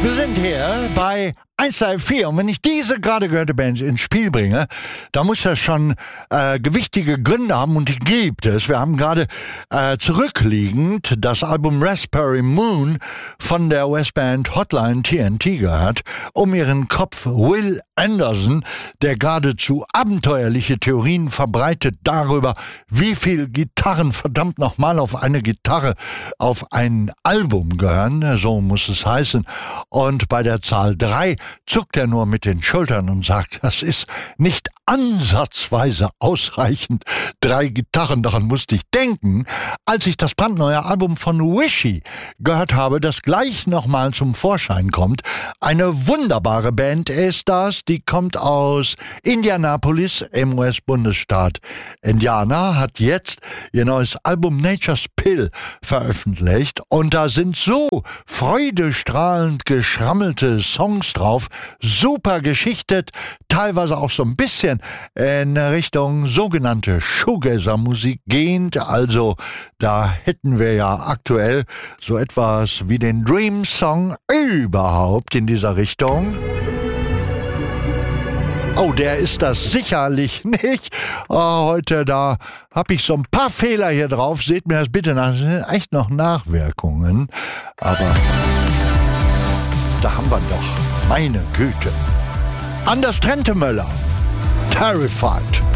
Wir sind hier bei 134 und wenn ich diese gerade gehörte Band ins Spiel bringe, da muss das schon gewichtige Gründe haben und die gibt es. Wir haben gerade zurückliegend das Album Raspberry Moon von der US-Band Hotline TNT gehört, um ihren Kopf Will Anderson, der geradezu abenteuerliche Theorien verbreitet darüber, wie viel Gitarren verdammt nochmal auf eine Gitarre auf ein Album gehören, so muss es heißen. Und bei der Zahl 3 zuckt er nur mit den Schultern und sagt, das ist nicht ansatzweise ausreichend. 3 Gitarren, daran musste ich denken, als ich das brandneue Album von Wishy gehört habe, das gleich nochmal zum Vorschein kommt. Eine wunderbare Band ist das, die kommt aus Indianapolis im US-Bundesstaat Indiana, hat jetzt ihr neues Album Nature's Pill veröffentlicht und da sind so freudestrahlend geschrammelte Songs drauf, super geschichtet, teilweise auch so ein bisschen in Richtung sogenannte Shoegazer-Musik gehend, also da hätten wir ja aktuell so etwas wie den Dream-Song überhaupt in dieser Richtung. Oh, der ist das sicherlich nicht. Oh, heute, da habe ich so ein paar Fehler hier drauf. Seht mir das bitte nach. Das sind echt noch Nachwirkungen. Aber da haben wir doch, meine Güte. Anders Trentemöller. Terrified.